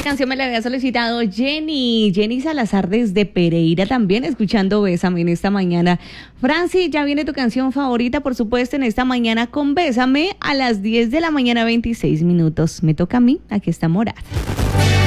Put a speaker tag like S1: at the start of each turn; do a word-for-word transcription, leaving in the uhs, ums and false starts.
S1: canción me la había solicitado Jenny, Jenny Salazar desde Pereira también, escuchando Bésame en esta mañana. Franci, ya viene tu canción favorita, por supuesto, en esta mañana con Bésame a las diez de la mañana, veintiséis minutos. Me toca a mí, aquí está Morat.